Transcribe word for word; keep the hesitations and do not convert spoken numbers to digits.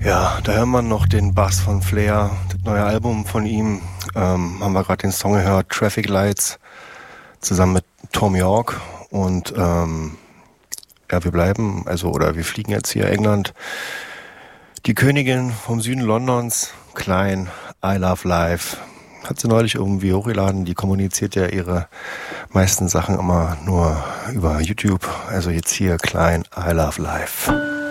Ja, da hört man noch den Bass von Flair, das neue Album von ihm. Ähm, haben wir gerade den Song gehört, Traffic Lights, zusammen mit Tom York. Und ähm, ja, wir bleiben, also oder wir fliegen jetzt hier England. Die Königin vom Süden Londons, Klein, I Love Life, hat sie neulich irgendwie hochgeladen. Die kommuniziert ja ihre meisten Sachen immer nur über YouTube. Also jetzt hier Klein, I Love Life.